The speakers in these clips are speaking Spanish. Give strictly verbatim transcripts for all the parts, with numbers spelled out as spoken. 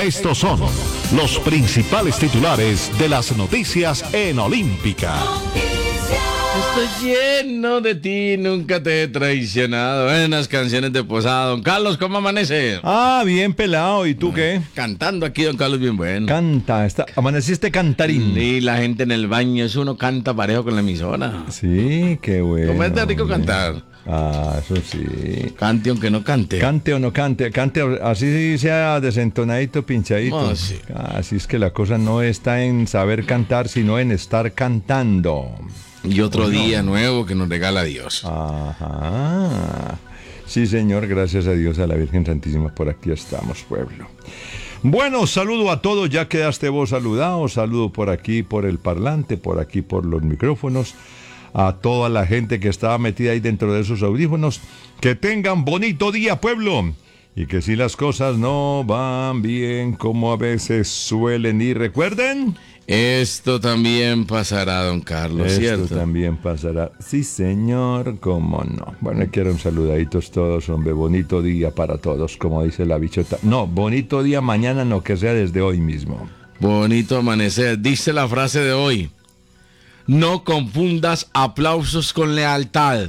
Estos son los principales titulares de las noticias en Olímpica. Estoy lleno de ti, nunca te he traicionado. Buenas canciones de posada. Don Carlos, ¿cómo amanece? Ah, bien pelado. ¿Y tú qué? Cantando aquí, don Carlos, bien bueno. Canta. Está, amaneciste cantarín. Y la gente en el baño, eso uno canta parejo con la emisora. Sí, qué bueno. ¿Cómo es de rico cantar? Ah, eso sí. Cante aunque no cante. Cante o no cante, cante así sea desentonadito, pinchadito. Oh, sí. Así es que la cosa no está en saber cantar, sino en estar cantando. Y otro Bueno. día nuevo que nos regala Dios. Ajá. Sí, señor, gracias a Dios, a la Virgen Santísima, por aquí estamos, pueblo. Bueno, saludo a todos, ya quedaste vos saludado, saludo por aquí, por el parlante, por aquí, por los micrófonos, a toda la gente que estaba metida ahí dentro de esos audífonos. Que tengan bonito día, pueblo, y que si las cosas no van bien como a veces suelen ir, recuerden... Esto también pasará, don Carlos, Esto ¿cierto? también pasará. Sí, señor, cómo no. Bueno, quiero un saludaditos todos, hombre. Bonito día para todos, como dice la bichota. No, bonito día mañana, no, que sea desde hoy mismo. Bonito amanecer. Dice la frase de hoy: no confundas aplausos con lealtad.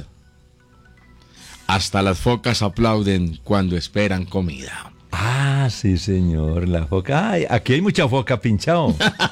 Hasta las focas aplauden cuando esperan comida. Ah, sí, señor, la foca. Ay, aquí hay mucha foca pinchado.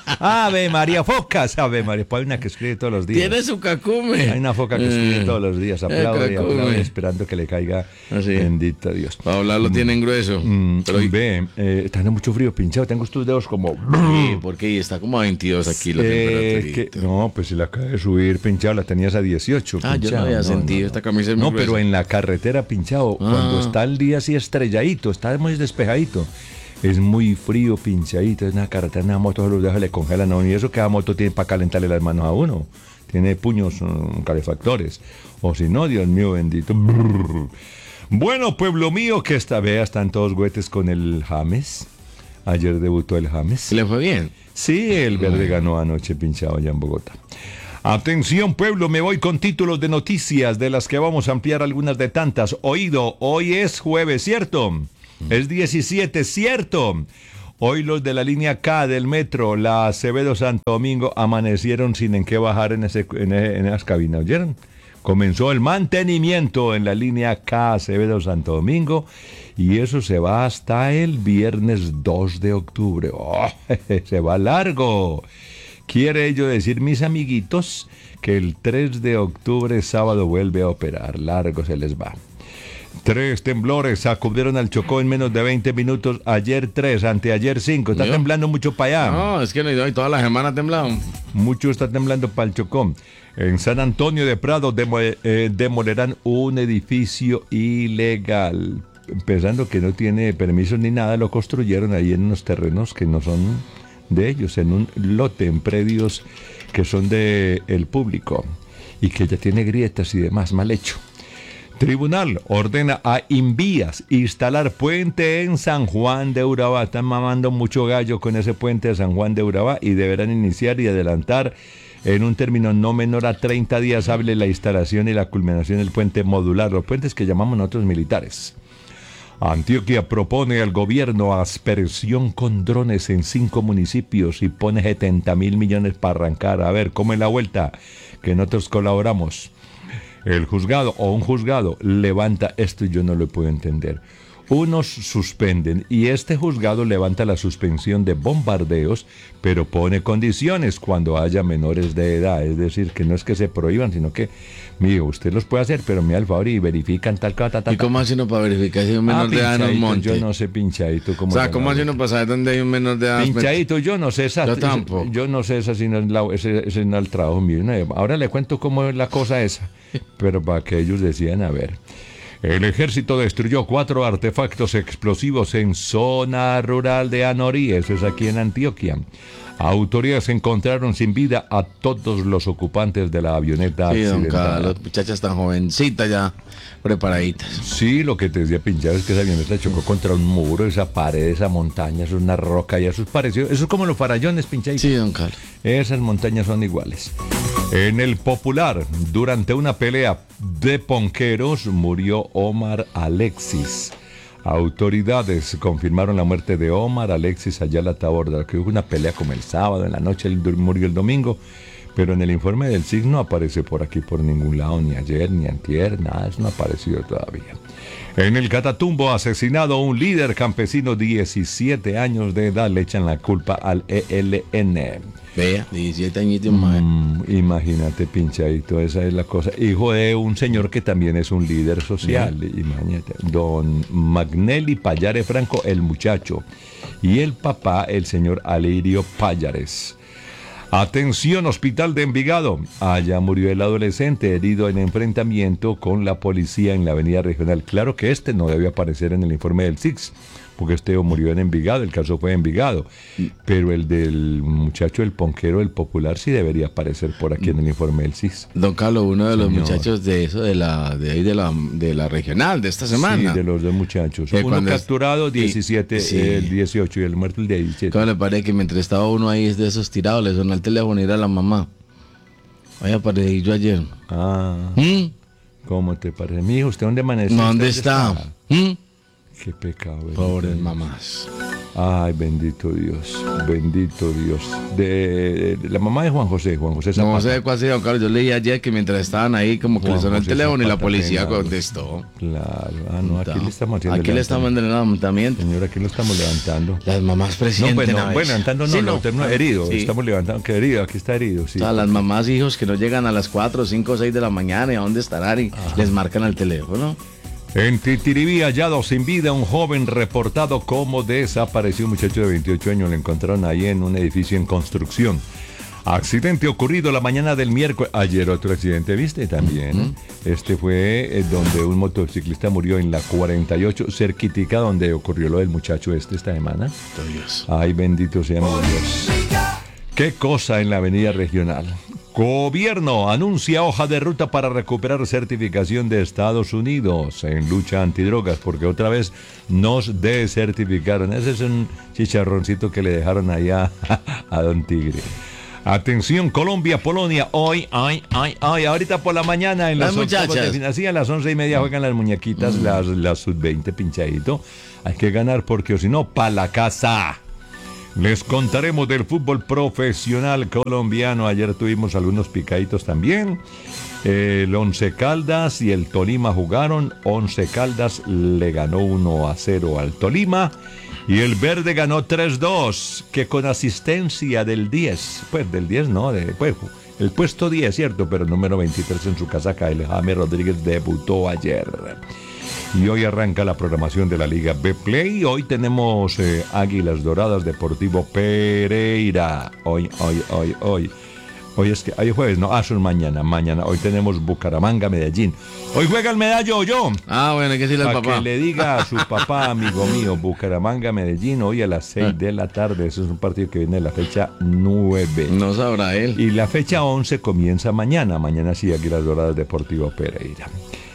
Ave María, focas. Ave María, pues hay una que escribe todos los días. Tiene su cacume. Hay una foca que escribe Eh, todos los días. Aplaude y cacume. aplaude, esperando que le caiga. Así. Bendito Dios. Para hablarlo Mm, tienen grueso. mm, Pero, ve, eh, está dando mucho frío pinchado. Tengo estos dedos como... sí, porque está como a veintidós aquí la Eh, temperatura. que- no, pues si la acaba de subir pinchado, la tenías a dieciocho. Ah, yo no pinchado. había sentido, esta camisa es muy No, gruesa. pero en la carretera pinchado, Ah. cuando está el día así estrelladito, está muy despejadito, es muy frío, pinchadito, es una carretera, una moto, los deja, le congelan a uno, y eso que la moto tiene para calentarle las manos a uno, tiene puños um, calefactores, o si no, Dios mío bendito. Brrr. Bueno, pueblo mío, que esta vez están todos güetes con el James. Ayer debutó el James. ¿Le fue bien? Sí, el verde ganó anoche pinchado allá en Bogotá. Atención, pueblo, me voy con títulos de noticias, de las que vamos a ampliar algunas de tantas. Oído, hoy es jueves, ¿cierto? Es diecisiete, ¿cierto? Hoy los de la línea K del metro, la Acevedo Santo Domingo, amanecieron sin en qué bajar en, ese, en, en esas cabinas, ¿oyeron? Comenzó el mantenimiento en la línea K Acevedo Santo Domingo y eso se va hasta el viernes dos de octubre. ¡Oh, se va largo! Quiere ello decir, mis amiguitos, que el tres de octubre, sábado, vuelve a operar. Largo se les va. Tres temblores sacudieron al Chocó en menos de veinte minutos. Ayer tres, anteayer cinco. Está ¿Yo? temblando mucho para allá. No, es que no, y toda la semana ha temblado. Mucho está temblando para el Chocó. En San Antonio de Prado demo, eh, demolerán un edificio ilegal. Pensando que no tiene permiso ni nada, lo construyeron ahí en unos terrenos que no son de ellos, en un lote, en predios que son de el público y que ya tiene grietas y demás, mal hecho. Tribunal ordena a Invías instalar puente en San Juan de Urabá. Están mamando mucho gallo con ese puente de San Juan de Urabá y deberán iniciar y adelantar en un término no menor a treinta días hábiles la instalación y la culminación del puente modular, los puentes que llamamos nosotros militares. Antioquia propone al gobierno aspersión con drones en cinco municipios y pone setenta mil millones para arrancar. A ver, ¿cómo es la vuelta? Que nosotros colaboramos. El juzgado o un juzgado levanta esto y yo no lo puedo entender. Unos suspenden y este juzgado levanta la suspensión de bombardeos, pero pone condiciones cuando haya menores de edad. Es decir, que no es que se prohíban, sino que, mire, usted los puede hacer, pero me da el favor y verifican tal cosa, tal, tal. ¿Y cómo hace uno para verificar si hay un menor Ah, de edad en un pinchadito, monte? yo no sé pinchadito cómo. O sea, se ¿cómo llama. hace uno para saber dónde hay un menor de edad? Pinchadito, yo no sé esa. Yo tampoco. Yo no sé esa, sino la, ese, ese no es el trabajo mío. No, ahora le cuento cómo es la cosa esa, pero para que ellos decían, a ver. El ejército destruyó cuatro artefactos explosivos en zona rural de Anorí, eso es aquí en Antioquia. Autoridades encontraron sin vida a todos los ocupantes de la avioneta Sí, don accidentada. Carlos, muchachas tan jovencitas ya, preparaditas. Sí, lo que te decía pinchado es que esa avioneta chocó contra un muro, esa pared, esa montaña, eso es una roca y eso es parecido, eso es como los farallones, pinchaditos. Sí, don Carlos. Esas montañas son iguales. En el Popular, durante una pelea de ponqueros, murió Omar Alexis. Autoridades confirmaron la muerte de Omar Alexis Ayala Taborda, que hubo una pelea como el sábado en la noche, él murió el domingo, pero en el informe del S I C no aparece por aquí por ningún lado, ni ayer, ni antier, nada, eso no ha aparecido todavía. En el Catatumbo, asesinado un líder campesino, diecisiete años de edad, le echan la culpa al E L N. Vea, diecisiete añitos más. Mm, imagínate, pinchadito, esa es la cosa. Hijo de un señor que también es un líder social, yeah. Imagínate. Don Magnelli Payares Franco, el muchacho. Y el papá, el señor Alirio Payares. Atención, hospital de Envigado. Allá murió el adolescente herido en enfrentamiento con la policía en la avenida regional. Claro que este no debe aparecer en el informe del S I C, porque este murió en Envigado, el caso fue en Envigado. Pero el del muchacho, el ponquero, el popular, sí debería aparecer por aquí en el informe del S I C. Don Carlos, uno de los Señor. muchachos de eso, de la de ahí de la, de la regional, de esta semana. Sí, de los dos muchachos. Eh, Uno cuando es- capturado, diecisiete, Sí. el dieciocho, y el muerto el diecisiete. ¿Cómo le parece que mientras estaba uno ahí de esos tirados, le sonó el teléfono y era la mamá? Vaya, aparecí yo ayer. Ah, ¿Mm? ¿cómo te parece? Mi hijo, ¿usted dónde amaneció? ¿Dónde ¿Usted está? ¿Mm? Qué pecado. bendito Pobres Dios. mamás. Ay, bendito Dios, bendito Dios. De, de la mamá de Juan José, Juan José Zapata. No sé cuál sea, don Carlos. Yo leí ayer que mientras estaban ahí, como que Juan le sonó el José teléfono y la Zapata policía Penado. contestó. Claro, ah, no, aquí le estamos haciendo Aquí le estamos en el levantamiento. Señor, aquí lo estamos levantando. Las mamás No, presienten bueno, a veces. bueno, levantando no, Sí, lo tenemos herido. Sí. Estamos levantando, que herido, aquí está herido, sí. O sea, las mamás, hijos que no llegan a las cuatro, cinco, seis de la mañana y a dónde estarán y les marcan al teléfono. En Titiribí, hallado sin vida, un joven reportado como desapareció. Un muchacho de veintiocho años lo encontraron ahí en un edificio en construcción. Accidente ocurrido la mañana del miércoles. Ayer otro accidente, ¿viste? También. Uh-huh. Este fue eh, donde un motociclista murió en la cuarenta y ocho, cerquitica donde ocurrió lo del muchacho este esta semana. Dios. Ay, bendito sea mi Dios. Qué cosa en la avenida regional. Gobierno anuncia hoja de ruta para recuperar certificación de Estados Unidos en lucha antidrogas, porque otra vez nos desertificaron. Ese es un chicharroncito que le dejaron allá a Don Tigre. Atención, Colombia, Polonia, hoy, ay, ay, ay, ahorita por la mañana en las, Las muchachas. de final, sí, a las once y media juegan las muñequitas, mm. las, las sub veinte, pinchadito. Hay que ganar porque o si no, pa' la casa. Les contaremos del fútbol profesional colombiano. Ayer tuvimos algunos picaditos también. El Once Caldas y el Tolima jugaron. Once Caldas le ganó uno a cero al Tolima. Y el Verde ganó tres dos, que con asistencia del diez. Pues del diez no, de, pues, el puesto diez, cierto, pero el número veintitrés en su casaca, el James Rodríguez, debutó ayer. Y hoy arranca la programación de la Liga B-Play. Hoy tenemos eh, Águilas Doradas Deportivo Pereira. Hoy, hoy, hoy, hoy. Hoy es que, hoy jueves, no, ah, eso es mañana, mañana. Hoy tenemos Bucaramanga, Medellín. Hoy juega el Medallo yo. Ah, bueno, hay que decirle al Para papá. que le diga a su papá, amigo mío, Bucaramanga, Medellín, hoy a las seis de la tarde. Ese es un partido que viene de la fecha nueve. No sabrá él. Y la fecha once comienza mañana. Mañana sí, Águilas Doradas Deportivo Pereira.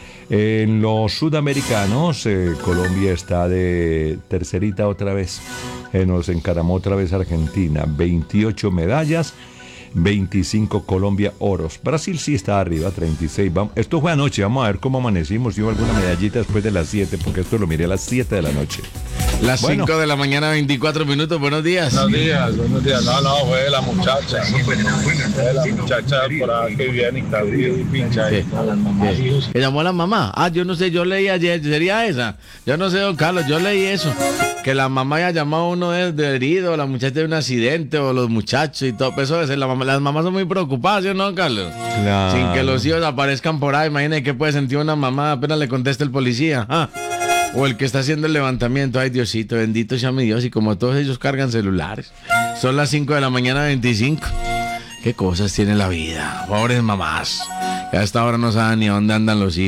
En los sudamericanos, eh, Colombia está de tercerita otra vez. Eh, nos encaramó otra vez Argentina. veintiocho medallas, veinticinco Colombia oros. Brasil sí está arriba, treinta y seis. Vamos, esto fue anoche, vamos a ver cómo amanecimos. Yo alguna medallita después de las siete, porque esto lo miré a las siete de la noche. Las Bueno. cinco de la mañana, veinticuatro minutos. Buenos días. Buenos días, buenos días. No, no, fue la muchacha. Fue la muchacha por ahí que viene y está bien pincha. ¿Qué? ¿Qué? ¿Que llamó a la mamá? Ah, yo no sé, yo leí ayer, sería esa. Yo no sé, don Carlos, yo leí eso. Que la mamá haya llamado a uno de, de herido, la muchacha de un accidente, o los muchachos y todo. Eso es, la mamá, las mamás son muy preocupadas, ¿sí o no, don Carlos? Claro. Sin que los hijos aparezcan por ahí. Imagínate qué puede sentir una mamá apenas le contesta el policía. Ah. O el que está haciendo el levantamiento. Ay, Diosito, bendito sea mi Dios. Y como todos ellos cargan celulares. Son las cinco de la mañana, veinticinco. Qué cosas tiene la vida. Pobres mamás. Que a esta hora no saben ni a dónde andan los hijos.